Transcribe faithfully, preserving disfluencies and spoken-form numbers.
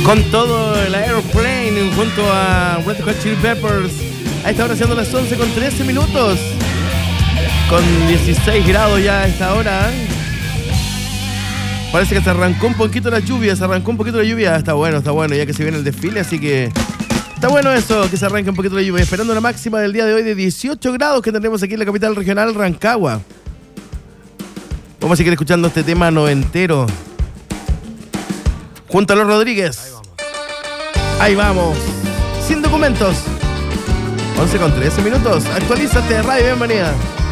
Con todo el Airplane junto a Red Hot Chili Peppers. A esta hora siendo las once con trece minutos. Con dieciséis grados ya a esta hora. Parece que se arrancó un poquito la lluvia. Se arrancó un poquito la lluvia. Está bueno, está bueno, ya que se viene el desfile, así que está bueno eso, que se arranque un poquito la lluvia. Esperando una máxima del día de hoy de dieciocho grados que tendremos aquí en la capital regional, Rancagua. Vamos a seguir escuchando este tema noventero junto a los Rodríguez. Ahí vamos. Sin documentos. once con trece minutos. Actualízate, radio, bienvenida.